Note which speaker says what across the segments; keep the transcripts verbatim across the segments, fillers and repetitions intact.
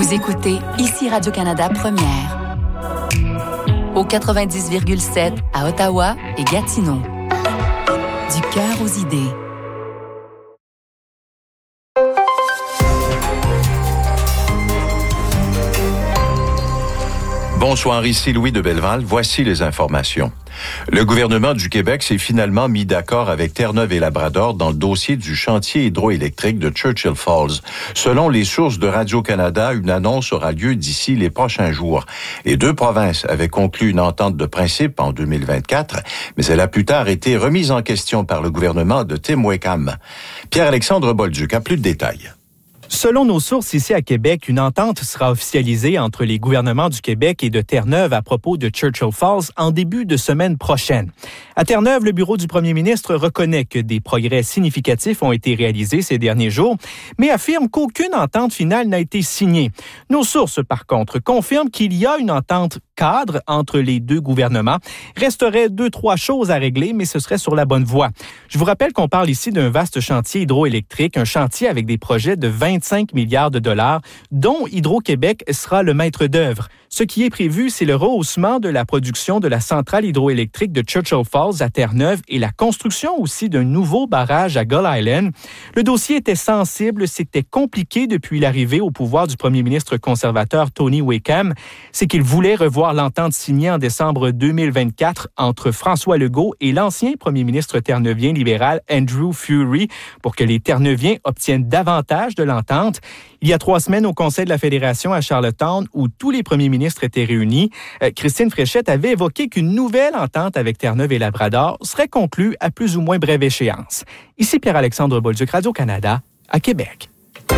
Speaker 1: Vous écoutez ici Radio-Canada Première. Au quatre-vingt-dix virgule sept à Ottawa et Gatineau. Du cœur aux idées.
Speaker 2: Bonsoir, ici Louis de Belleval. Voici les informations. Le gouvernement du Québec s'est finalement mis d'accord avec Terre-Neuve et Labrador dans le dossier du chantier hydroélectrique de Churchill Falls. Selon les sources de Radio-Canada, une annonce aura lieu d'ici les prochains jours. Les deux provinces avaient conclu une entente de principe en deux mille vingt-quatre, mais elle a plus tard été remise en question par le gouvernement de Tim Wickham. Pierre-Alexandre Bolduc a plus de détails.
Speaker 3: Selon nos sources ici à Québec, une entente sera officialisée entre les gouvernements du Québec et de Terre-Neuve à propos de Churchill Falls en début de semaine prochaine. À Terre-Neuve, le bureau du premier ministre reconnaît que des progrès significatifs ont été réalisés ces derniers jours, mais affirme qu'aucune entente finale n'a été signée. Nos sources, par contre, confirment qu'il y a une entente cadre entre les deux gouvernements. Resterait deux, trois choses à régler, mais ce serait sur la bonne voie. Je vous rappelle qu'on parle ici d'un vaste chantier hydroélectrique, un chantier avec des projets de vingt-cinq milliards de dollars, dont Hydro-Québec sera le maître d'œuvre. Ce qui est prévu, c'est le rehaussement de la production de la centrale hydroélectrique de Churchill Falls à Terre-Neuve et la construction aussi d'un nouveau barrage à Gull Island. Le dossier était sensible, c'était compliqué depuis l'arrivée au pouvoir du premier ministre conservateur Tony Wickham. C'est qu'il voulait revoir l'entente signée en décembre deux mille vingt-quatre entre François Legault et l'ancien premier ministre terneuvien libéral Andrew Furey pour que les Terneuviens obtiennent davantage de l'entente. Il y a trois semaines, au Conseil de la Fédération à Charlottetown, où tous les premiers ministres étaient réunis, euh, Christine Fréchette avait évoqué qu'une nouvelle entente avec Terre-Neuve et Labrador serait conclue à plus ou moins brève échéance. Ici Pierre-Alexandre Bolduc, Radio-Canada, à Québec.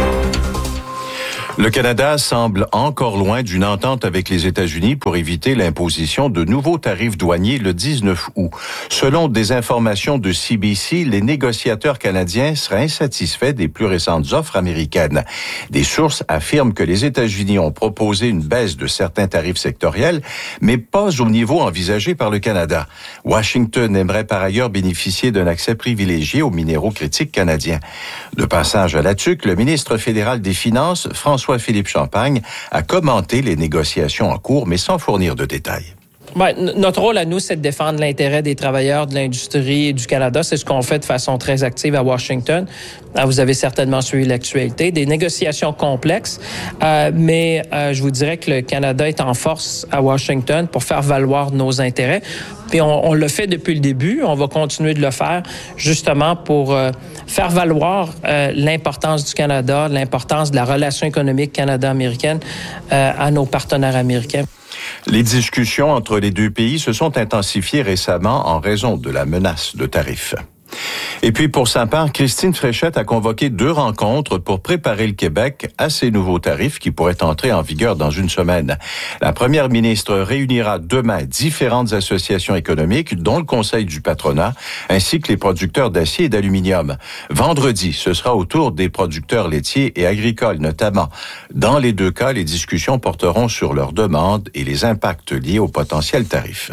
Speaker 2: Le Canada semble encore loin d'une entente avec les États-Unis pour éviter l'imposition de nouveaux tarifs douaniers le dix-neuf août. Selon des informations de C B C, les négociateurs canadiens seraient insatisfaits des plus récentes offres américaines. Des sources affirment que les États-Unis ont proposé une baisse de certains tarifs sectoriels, mais pas au niveau envisagé par le Canada. Washington aimerait par ailleurs bénéficier d'un accès privilégié aux minéraux critiques canadiens. De passage à la T U C, le ministre fédéral des Finances, François Philippe Champagne, a commenté les négociations en cours, mais sans fournir de détails.
Speaker 4: Bien, notre rôle à nous, c'est de défendre l'intérêt des travailleurs de l'industrie et du Canada. C'est ce qu'on fait de façon très active à Washington. Vous avez certainement suivi l'actualité. Des négociations complexes, euh, mais euh, je vous dirais que le Canada est en force à Washington pour faire valoir nos intérêts. Puis on, on le fait depuis le début. On va continuer de le faire justement pour euh, faire valoir euh, l'importance du Canada, l'importance de la relation économique Canada-américaine euh, à nos partenaires américains.
Speaker 2: Les discussions entre les deux pays se sont intensifiées récemment en raison de la menace de tarifs. Et puis, pour sa part, Christine Fréchette a convoqué deux rencontres pour préparer le Québec à ces nouveaux tarifs qui pourraient entrer en vigueur dans une semaine. La première ministre réunira demain différentes associations économiques, dont le Conseil du patronat, ainsi que les producteurs d'acier et d'aluminium. Vendredi, ce sera au tour des producteurs laitiers et agricoles, notamment. Dans les deux cas, les discussions porteront sur leurs demandes et les impacts liés aux potentiels tarifs.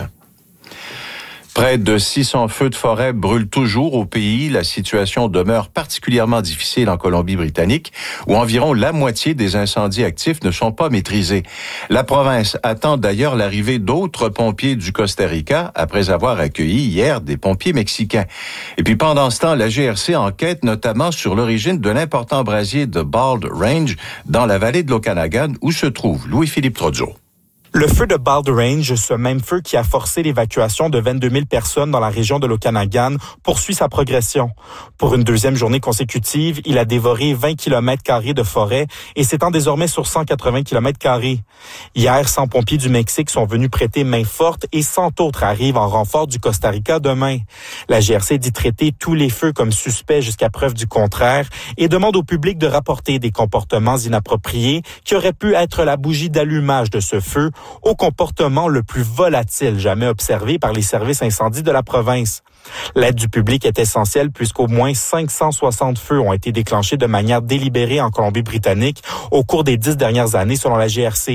Speaker 2: Près de six cents feux de forêt brûlent toujours au pays. La situation demeure particulièrement difficile en Colombie-Britannique, où environ la moitié des incendies actifs ne sont pas maîtrisés. La province attend d'ailleurs l'arrivée d'autres pompiers du Costa Rica, après avoir accueilli hier des pompiers mexicains. Et puis pendant ce temps, la G R C enquête notamment sur l'origine de l'important brasier de Bald Range dans la vallée de l'Okanagan, où se trouve Louis-Philippe Trodzo.
Speaker 5: Le feu de Bald Range, ce même feu qui a forcé l'évacuation de vingt-deux mille personnes dans la région de l'Okanagan, poursuit sa progression. Pour une deuxième journée consécutive, il a dévoré vingt kilomètres carrés de forêt et s'étend désormais sur cent quatre-vingts kilomètres carrés. Hier, cent pompiers du Mexique sont venus prêter main forte et cent autres arrivent en renfort du Costa Rica demain. La G R C dit traiter tous les feux comme suspects jusqu'à preuve du contraire et demande au public de rapporter des comportements inappropriés qui auraient pu être la bougie d'allumage de ce feu au comportement le plus volatile jamais observé par les services incendies de la province. L'aide du public est essentielle puisqu'au moins cinq cent soixante feux ont été déclenchés de manière délibérée en Colombie-Britannique au cours des dix dernières années selon la G R C.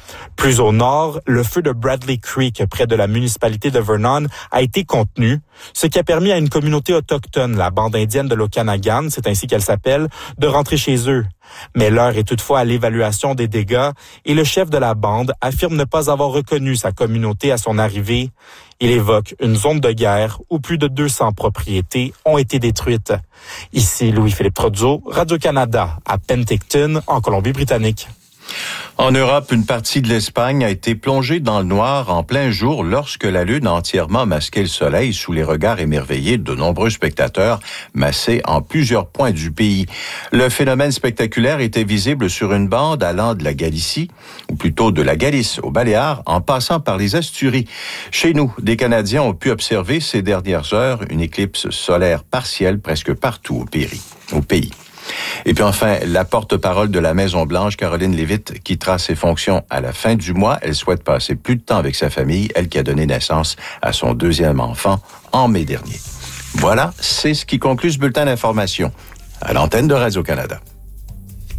Speaker 5: Plus au nord, le feu de Bradley Creek, près de la municipalité de Vernon, a été contenu, ce qui a permis à une communauté autochtone, la bande indienne de l'Okanagan, c'est ainsi qu'elle s'appelle, de rentrer chez eux. Mais l'heure est toutefois à l'évaluation des dégâts et le chef de la bande affirme ne pas avoir reconnu sa communauté à son arrivée. Il évoque une zone de guerre où plus de deux cents propriétés ont été détruites. Ici Louis-Philippe Trozzo, Radio-Canada, à Penticton, en Colombie-Britannique.
Speaker 2: En Europe, une partie de l'Espagne a été plongée dans le noir en plein jour lorsque la lune a entièrement masqué le soleil sous les regards émerveillés de nombreux spectateurs massés en plusieurs points du pays. Le phénomène spectaculaire était visible sur une bande allant de la Galicie, ou plutôt de la Galice aux Baléares, en passant par les Asturies. Chez nous, des Canadiens ont pu observer ces dernières heures une éclipse solaire partielle presque partout au pays. Au pays. Et puis enfin, la porte-parole de la Maison-Blanche, Caroline Leavitt, quittera ses fonctions à la fin du mois. Elle souhaite passer plus de temps avec sa famille, elle qui a donné naissance à son deuxième enfant en mai dernier. Voilà, c'est ce qui conclut ce bulletin d'information à l'antenne de Radio-Canada.